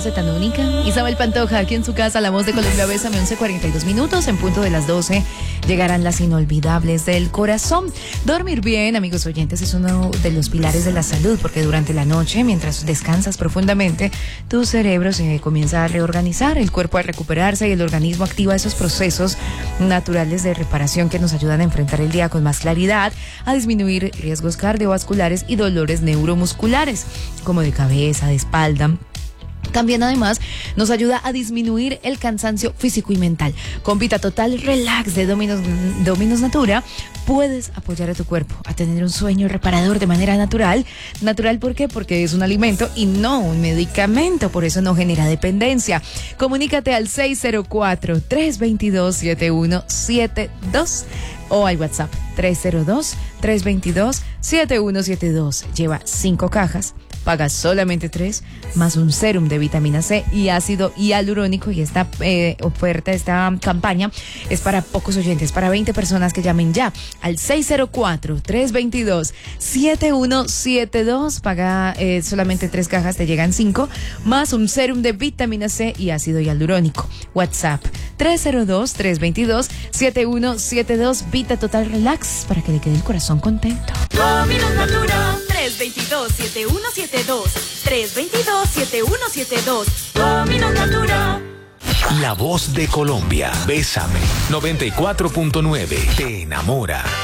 Tan única. Isabel Pantoja, aquí en su casa, La Voz de Colombia, Bésame, 11:42. En punto de las 12 llegarán las inolvidables del corazón. Dormir bien, amigos oyentes, es uno de los pilares de la salud, porque durante la noche, mientras descansas profundamente, tu cerebro se comienza a reorganizar, el cuerpo a recuperarse y el organismo activa esos procesos naturales de reparación que nos ayudan a enfrentar el día con más claridad, a disminuir riesgos cardiovasculares y dolores neuromusculares, como de cabeza, de espalda. También, además, nos ayuda a disminuir el cansancio físico y mental. Con Vita Total Relax de Dominos Natura, puedes apoyar a tu cuerpo a tener un sueño reparador de manera natural. ¿Natural por qué? Porque es un alimento y no un medicamento, por eso no genera dependencia. Comunícate al 604-322-7172 o al WhatsApp 302-322-7172. Lleva 5 cajas. Pagas solamente 3, más un sérum de vitamina C y ácido hialurónico. Y esta oferta, esta campaña es para pocos oyentes, para 20 personas que llamen ya al 604-322-7172. Paga solamente 3 cajas, te llegan 5, más un sérum de vitamina C y ácido hialurónico. WhatsApp 302-322-7172. Vita Total Relax, para que le quede el corazón contento. Dominos Natura 322-7172. 322-7172. Dominos Natura. La Voz de Colombia. Bésame. 94.9. Te enamora.